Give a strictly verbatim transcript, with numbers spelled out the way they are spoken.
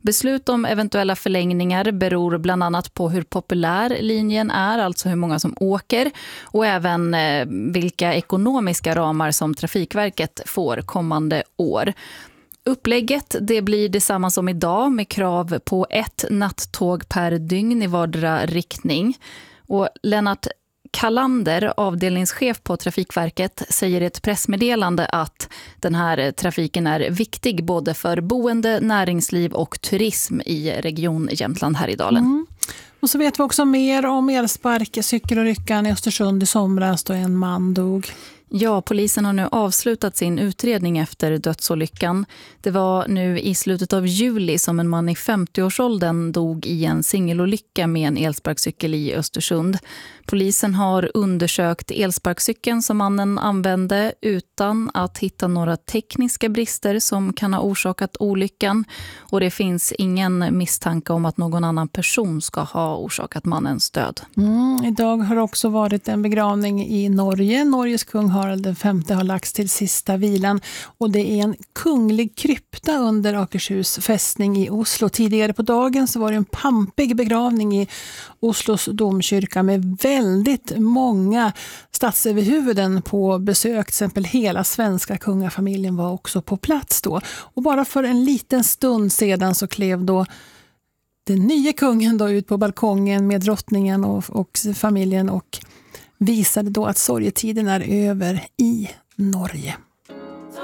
Beslut om eventuella förlängningar beror bland annat på hur populär linjen är, alltså hur många som åker, och även eh, vilka ekonomiska ramar som Trafikverket får kommande år. Upplägget det blir detsamma som idag med krav på ett nattåg per dygn i vardera riktning. Och Lennart Kallander, avdelningschef på Trafikverket, säger i ett pressmeddelande att den här trafiken är viktig både för boende, näringsliv och turism i region Jämtland Härjedalen. Mm. Och så vet vi också mer om elspark, cykelolyckan i Östersund i somras då en man dog. Ja, polisen har nu avslutat sin utredning efter dödsolyckan. Det var nu i slutet av juli som en man i femtio-årsåldern dog i en singelolycka med en elsparkcykel i Östersund. Polisen har undersökt elsparkcykeln som mannen använde utan att hitta några tekniska brister som kan ha orsakat olyckan. Och det finns ingen misstanke om att någon annan person ska ha orsakat mannens död. Mm, idag har det också varit en begravning i Norge. Norges kung Harald den femte har lagts till sista vilan. Och det är en kunglig krypta under Akershus fästning i Oslo. Tidigare på dagen så var det en pampig begravning i Oslos domkyrka med väldigt många statsöverhuvuden på besök. Till exempel hela svenska kungafamiljen var också på plats då. Och bara för en liten stund sedan så klev då den nya kungen då ut på balkongen med drottningen och, och familjen och visade då att sorgetiden är över i Norge.